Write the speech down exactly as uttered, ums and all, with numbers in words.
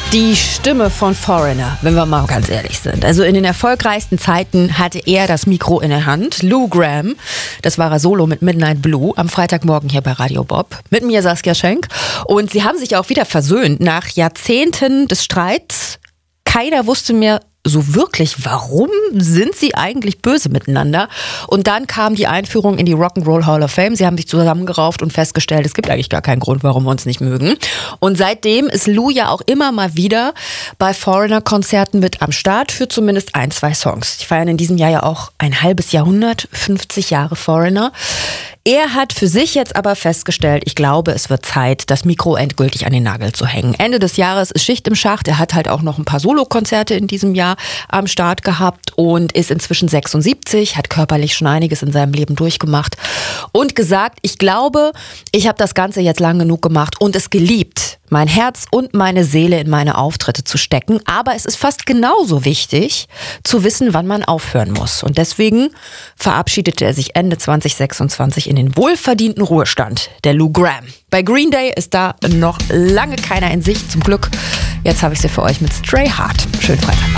Die Stimme von Foreigner, wenn wir mal ganz ehrlich sind. Also in den erfolgreichsten Zeiten hatte er das Mikro in der Hand. Lou Gramm, das war er solo mit Midnight Blue am Freitagmorgen hier bei Radio Bob. Mit mir Saskia Schenk. Und sie haben sich auch wieder versöhnt nach Jahrzehnten des Streits. Keiner wusste mehr so wirklich, warum sind sie eigentlich böse miteinander? Und dann kam die Einführung in die Rock'n'Roll Hall of Fame. Sie haben sich zusammengerauft und festgestellt, es gibt eigentlich gar keinen Grund, warum wir uns nicht mögen. Und seitdem ist Lou ja auch immer mal wieder bei Foreigner-Konzerten mit am Start für zumindest ein, zwei Songs. Die feiern in diesem Jahr ja auch ein halbes Jahrhundert, fünfzig Jahre Foreigner. Er hat für sich jetzt aber festgestellt, ich glaube, es wird Zeit, das Mikro endgültig an den Nagel zu hängen. Ende des Jahres ist Schicht im Schacht. Er hat halt auch noch ein paar Solokonzerte in diesem Jahr am Start gehabt und ist inzwischen sechsundsiebzig, hat körperlich schon einiges in seinem Leben durchgemacht und gesagt, ich glaube, ich habe das Ganze jetzt lang genug gemacht und es geliebt, mein Herz und meine Seele in meine Auftritte zu stecken. Aber es ist fast genauso wichtig, zu wissen, wann man aufhören muss. Und deswegen verabschiedete er sich Ende zwanzig sechsundzwanzig in den wohlverdienten Ruhestand, der Lou Gramm. Bei Green Day ist da noch lange keiner in Sicht, zum Glück. Jetzt habe ich sie für euch mit Stray Heart. Schönen Freitag.